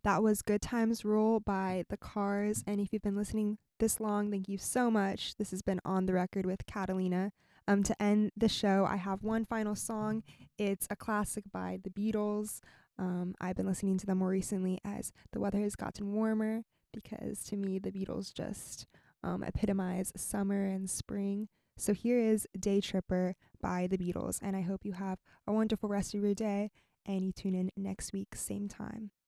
That was Good Times Rule by The Cars. And if you've been listening this long, thank you so much. This has been On the Record with Catalina. To end the show, I have one final song. It's a classic by The Beatles. I've been listening to them more recently as the weather has gotten warmer because to me, The Beatles just epitomize summer and spring. So here is Day Tripper by The Beatles. And I hope you have a wonderful rest of your day and you tune in next week, same time.